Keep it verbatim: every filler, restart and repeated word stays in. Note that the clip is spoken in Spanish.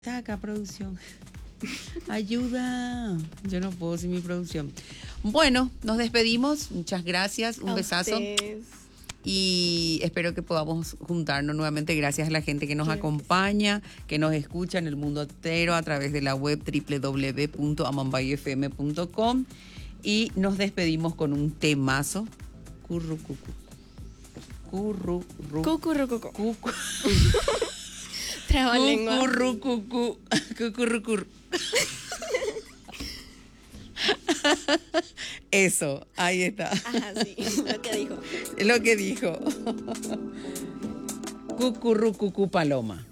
Está acá, producción. Ayuda. Yo no puedo sin mi producción. Bueno, nos despedimos. Muchas gracias. Un A besazo. ustedes. Y espero que podamos juntarnos nuevamente. Gracias a la gente que nos Claro que acompaña, que nos escucha en el mundo entero a través de la web doble u doble u doble u punto amambay f m punto com. Y nos despedimos con un temazo. Currucucu. Curru, ru, Cucurrucucu. cucu. Trabalengua. Cucurrucucu. Cucurrucur. Eso, ahí está. Ajá, sí, lo que dijo. Lo que dijo. Cucurrucucu paloma.